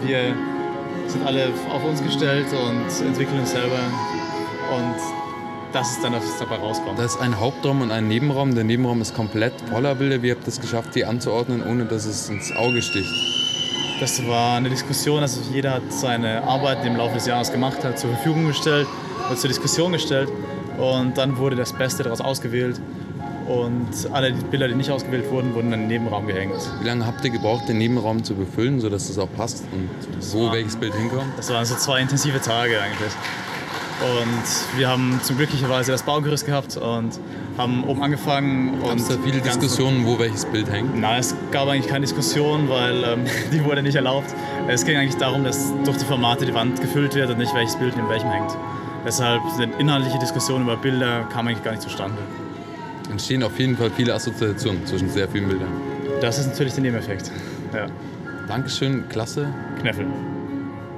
wir sind alle auf uns gestellt und entwickeln uns selber. Und das ist dann, was dabei rauskommt. Da ist ein Hauptraum und ein Nebenraum. Der Nebenraum ist komplett voller Bilder. Wie habt ihr es geschafft, die anzuordnen, ohne dass es ins Auge sticht? Das war eine Diskussion, also jeder hat seine Arbeit, die im Laufe des Jahres gemacht hat, zur Verfügung gestellt oder zur Diskussion gestellt. Und dann wurde das Beste daraus ausgewählt. Und alle die Bilder, die nicht ausgewählt wurden, wurden in den Nebenraum gehängt. Wie lange habt ihr gebraucht, den Nebenraum zu befüllen, sodass das auch passt und welches Bild hinkommt? Das waren so 2 intensive Tage eigentlich. Und wir haben zum glücklicherweise das Baugerüst gehabt und haben oben angefangen. Gab es da viele Diskussionen, wo welches Bild hängt? Nein, es gab eigentlich keine Diskussion, weil die wurde nicht erlaubt. Es ging eigentlich darum, dass durch die Formate die Wand gefüllt wird und nicht welches Bild in welchem hängt. Deshalb eine inhaltliche Diskussion über Bilder kam eigentlich gar nicht zustande. Entstehen auf jeden Fall viele Assoziationen zwischen sehr vielen Bildern. Das ist natürlich der Nebeneffekt. Ja. Dankeschön, klasse. Kneffel.